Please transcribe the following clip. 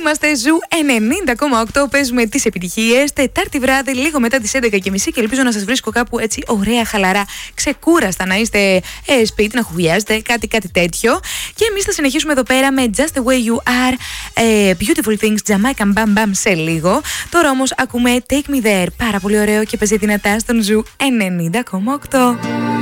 Είμαστε Ζου 90,8. Παίζουμε τις επιτυχίες. Τετάρτη βράδυ, λίγο μετά τις 11:30. Και ελπίζω να σας βρίσκω κάπου έτσι ωραία, χαλαρά, ξεκούραστα. Να είστε σπίτι, να χουβιάζετε, κάτι τέτοιο. Και εμείς θα συνεχίσουμε εδώ πέρα με Just the way you are, Beautiful things, Jamaican Bam Bam σε λίγο. Τώρα όμως ακούμε Take me there. Πάρα πολύ ωραίο και παίζει δυνατά στον Ζου 90,8.